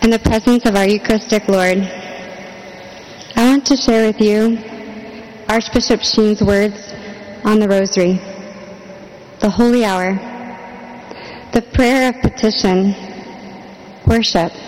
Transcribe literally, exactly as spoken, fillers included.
in the presence of our Eucharistic Lord, I want to share with you Archbishop Sheen's words on the Rosary, the Holy Hour, the prayer of petition, worship,